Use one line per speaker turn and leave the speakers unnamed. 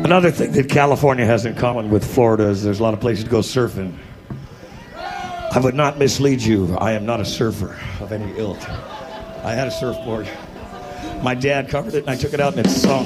Another thing that California has in common with Florida is there's a lot of places to go surfing. I would not mislead you. I am not a surfer of any ilk. I had a surfboard. My dad covered it, and I took it out, and it sunk.